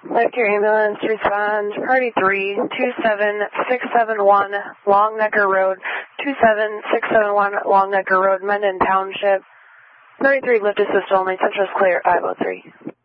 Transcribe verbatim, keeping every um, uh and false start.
Life Care Ambulance, respond, Party three, two seven six seven one, Long Necker Road, two seven six seven one, Long Necker Road, Mendon Township. Party three, lift assist only, Central is clear at five oh three.